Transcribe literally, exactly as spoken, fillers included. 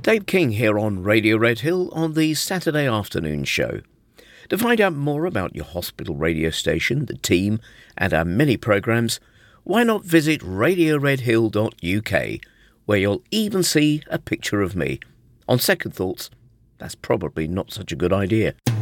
Dave King here on Radio Red Hill on the Saturday afternoon show. To find out more about your hospital radio station, the team and our many programmes, why not visit radio red hill dot U K, where you'll even see a picture of me. On second thoughts, that's probably not such a good idea.